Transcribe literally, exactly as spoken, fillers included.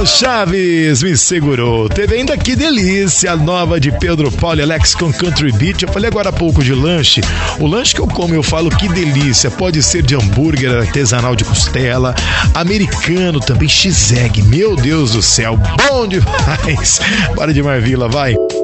Léo Chaves me segurou. Teve ainda Que Delícia, a nova de Pedro Paulo e Alex com Country Beat. Eu falei agora há pouco de lanche. O lanche que eu como, eu falo que delícia. Pode ser de hambúrguer artesanal de costela, americano também, X-Egg. Meu Deus do céu, bom demais. Bora de Marvila, vai.